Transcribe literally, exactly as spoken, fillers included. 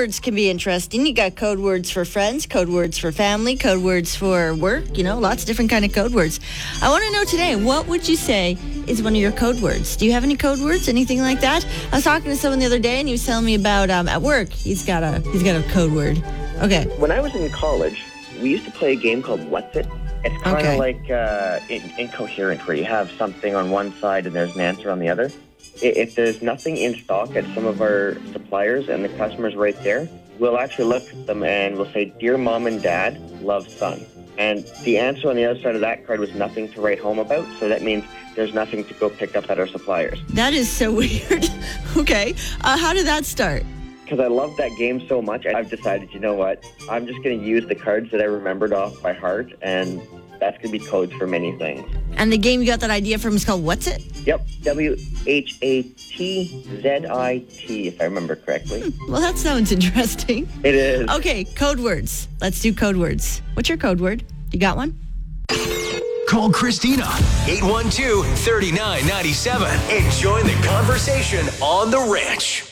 words can be interesting. You got code words for friends, code words for family, code words for work, you know, lots of different kind of code words. I want to know today, what would you say is one of your code words? Do you have any code words, anything like that? I was talking to someone the other day and he was telling me about um, at work, he's got a he's got a code word. Okay. When I was in college, we used to play a game called What's It? It's kind of Okay. like uh, in- incoherent, where you have something on one side and there's an answer on the other. I- If there's nothing in stock at some of our suppliers and the customer's right there, we'll actually look at them and we'll say, "Dear Mom and Dad, love, son." And the answer on the other side of that card was nothing to write home about, so that means there's nothing to go pick up at our suppliers. That is so weird. Okay. Uh, how did that start? Because I love that game so much, I've decided, you know what, I'm just going to use the cards that I remembered off by heart, and that's going to be codes for many things. And the game you got that idea from is called What's It? Yep, W H A T Z I T, if I remember correctly. Well, that sounds interesting. It is. Okay, code words. Let's do code words. What's your code word? You got one? Call Christina, eight one two, three nine nine seven, and join the conversation on The Ranch.